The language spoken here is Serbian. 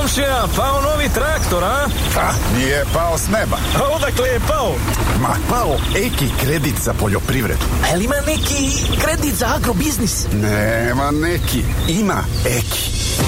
Komšija, pao novi traktor, a? Nije pao s neba. A odakle je pao? Ma, pao Eki kredit za poljoprivredu. A jel ima neki kredit za agrobiznis? Nema neki, ima Eki.